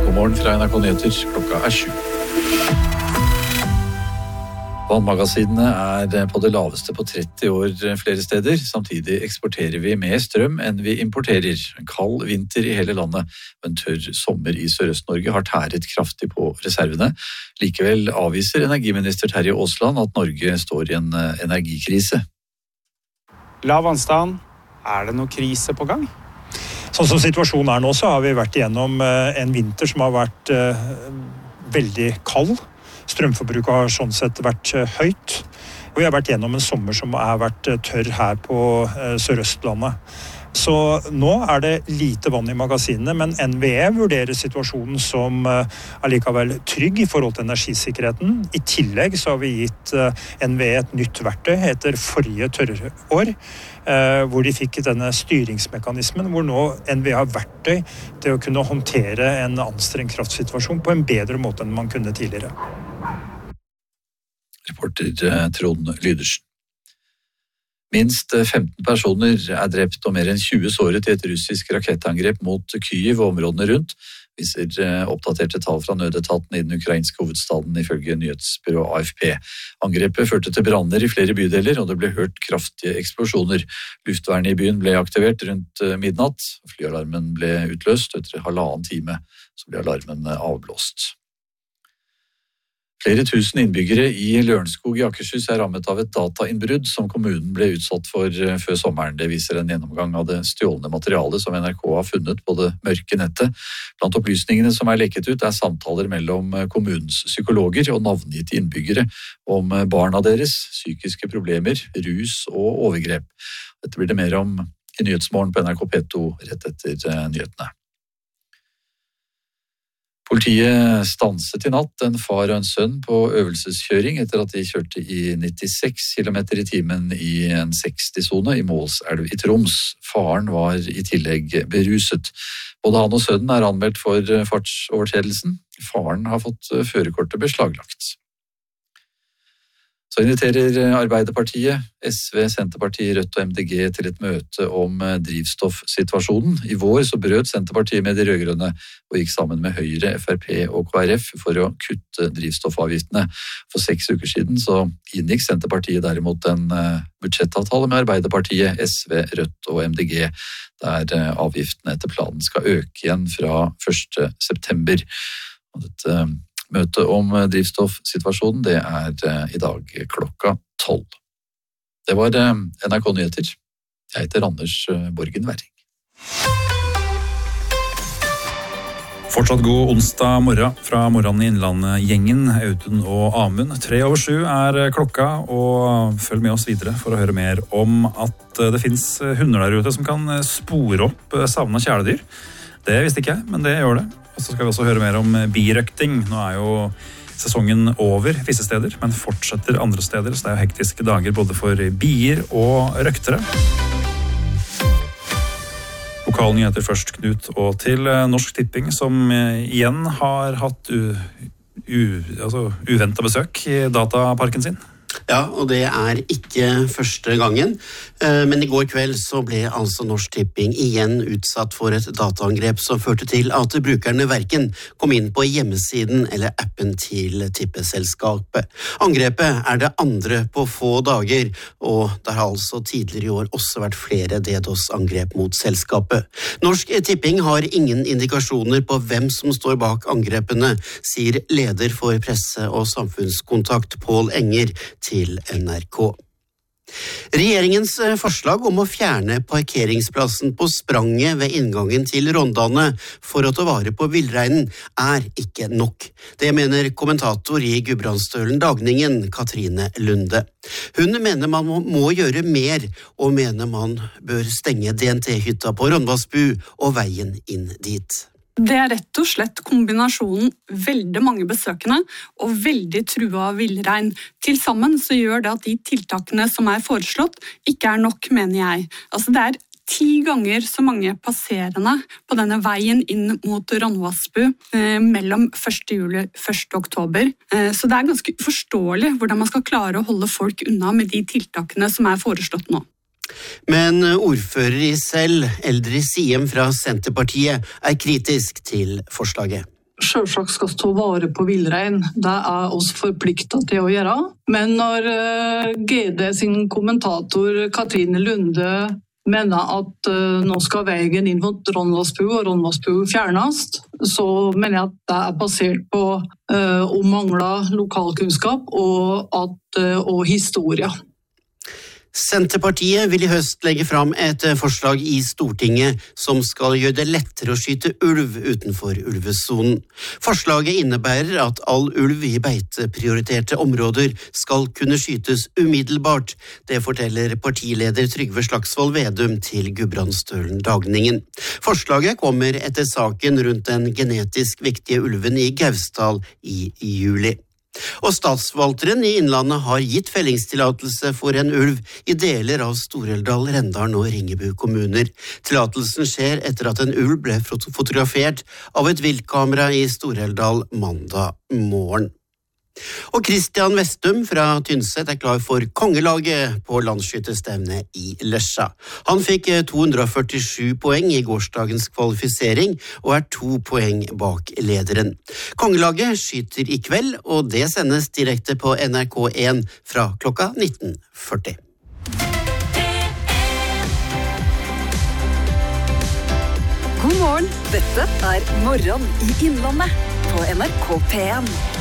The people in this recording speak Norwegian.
God morgen fra NRK Nyheter, klokka 7. Vannmagasinene på det laveste på 30 år flere steder. Samtidig eksporterer vi mer strøm enn vi importerer. En kald vinter i hele landet, og en tørr sommer i Sørøst-Norge har tæret kraftig på reservene. Likevel avviser energiminister Terje Aasland at Norge står i en energikrise. Lav vannstand, det noe krise på gang? Sånn som situasjonen nå, så har vi vært igjennom en vinter som har vært veldig kald. Strømforbruket har sånn sett vært høyt. Og vi har vært gjennom en sommer som har vært tørr her på Sørøstlandet. Så nå det lite vann i magasinene, men NVE vurderer situasjonen som allikevel trygg i forhold til energisikkerheten. I tillegg så har vi gitt NVE et nytt verktøy etter forrige tørrår, hvor de fikk denne styringsmekanismen, hvor nå NVE har verktøy til å kunne håndtere en anstrengt kraftsituasjon på en bedre måte enn man kunne tidligere. Reporter Trond Lydersen. Minst 15 personer drept og mer enn 20 såret i et russisk rakettangrep mot Kyiv og områdene rundt, viser oppdaterte tall fra nødetaten i den ukrainske hovedstaden ifølge nyhetsbyrået AFP. Angrepet førte til branner i flere bydeler, og det ble hørt kraftige eksplosjoner. Luftvernet i byen ble aktivert rundt midnatt. Flyalarmen ble utløst, etter 1,5 time så ble alarmen avblåst. Flere tusen innbyggere i Lørenskog i Akershus rammet av et datainnbrudd som kommunen ble utsatt for før sommeren. Det viser en gjennomgang av det stjålne materialet som NRK har funnet på det mørke nettet. Blant opplysningene som lekket ut samtaler mellom kommunens psykologer og navngitte innbyggere om barna deres, psykiske problemer, rus og overgrep. Dette blir det mer om i Nyhetsmorgen på NRK P2 rett etter nyhetene. Politiet stanset i natt en far og en sønn på øvelseskjøring etter at de kjørte i 96 km i timen i en 60-sone i Målselv i Troms. Faren var i tillegg beruset. Både han og sønnen anmeldt for fartsovertredelsen. Faren har fått førerkortet beslaglagt. Så inviterer Arbeiderpartiet, SV, Senterpartiet, Rødt og MDG til et møte om drivstoffsituasjonen. I vår så brøt Senterpartiet med de rødgrønne og gikk sammen med Høyre, FrP og KrF for å kutte drivstoffavgiftene. For 6 uker siden så inngikk Senterpartiet derimot en budsjettavtale med Arbeiderpartiet, SV, Rødt og MDG, der avgiftene etter planen skal øke igjen fra 1. september. Og dette møtet om drivstoffsituasjonen, det i dag klokka 12. Det var NRK Nyheter. Jeg heter Anders Borgen Werring. Fortsatt god onsdag morgen fra Morgen i Innlandet-gjengen, Audun og Amund. 6:03 klokka, og følg med oss videre for å høre mer om at det finnes hunder der ute som kan spore opp savnet kjæledyr. Det visste ikke jeg, men det gjør det. Og så skal vi også høre mer om birøkting. Nå jo sesongen over visse steder, men fortsetter andre steder, så det jo hektiske dager både for bier og røktere. Lokalnyheter først, Knut, og til Norsk Tipping, som igjen har hatt uventet besøk i dataparken sin. Ja, og det ikke første gangen, men i går kveld så ble altså Norsk Tipping igjen utsatt for et dataangrep som førte til at brukerne hverken kom inn på hjemmesiden eller appen til tippeselskapet. Angrepet det andre på få dager, og det har altså tidligere i år også vært flere DDoS-angrep mot selskapet. Norsk Tipping har ingen indikasjoner på hvem som står bak angrepene, sier leder for presse- og samfunnskontakt Pål Enger til NRK. Regjeringens forslag om å fjerne parkeringsplassen på Spranget ved inngangen til Rondane for å ta vare på villreinen ikke nok. Det mener kommentator i Gudbrandsdølen Dagningen, Katrine Lunde. Hun mener man må gjøre mer, og mener man bør stenge DNT-hytta på Ronvassbu og veien inn dit. Det rett og slett kombinasjonen veldig mange besøkende og veldig trua av villrein. Til sammen så gjør det at de tiltakene som foreslått ikke nok, mener jeg. Altså det 10 ganger så mange passerende på denne veien inn mot Ronvassbu mellom 1. juli og 1. oktober. Så det ganske uforståelig hvordan man skal klare å holde folk unna med de tiltakene som foreslått nå. Men ordfører i selv, Eldrid Siem fra Senterpartiet, kritisk til forslaget. selvsagt skal stå vare på villrein. Det oss forpliktet til å gjøre. Men når GD sin kommentator Katrine Lunde mener at nå skal veien inn mot Ronvassbu og Ronvassbu fjernes, så mener jeg at det basert på å mangle lokalkunnskap og historie. Senterpartiet vil i høst legge fram et forslag i Stortinget som skal gjøre det lettere å skyte ulv utenfor ulvesonen. Forslaget innebærer at all ulv i beiteprioriterte områder skal kunne skytes umiddelbart. Det forteller partileder Trygve Slagsvold Vedum til Gudbrandsdølen Dagningen. Forslaget kommer etter saken rundt den genetisk viktige ulven i Gausdal i juli. Og statsforvalteren i Innlandet har gitt fellingstillatelse for en ulv i deler av Stor-Elvdal, Rendalen og Ringebu kommuner. Tillatelsen skjer etter at en ulv ble fotografert av et viltkamera i Stor-Elvdal mandag morgen. Og Christian Vestum fra Tynset klar for kongelaget på landsskytterstevne i Lesja. Han fikk 247 poeng i gårsdagens kvalifisering og 2 poeng bak lederen. Kongelaget skyter i kveld, og det sendes direkte på NRK1 fra klokka 19:40. God morgen, dette Morgen i Innlandet på NRK P1.